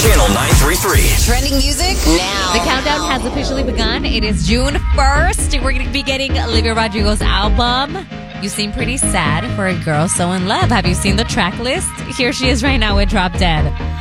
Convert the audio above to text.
Channel 933. Trending music now. The countdown has officially begun. It is June 1st. We're going to be getting Olivia Rodrigo's album. You seem pretty sad for a girl so in love. Have you seen the track list? Here she is right now with Drop Dead.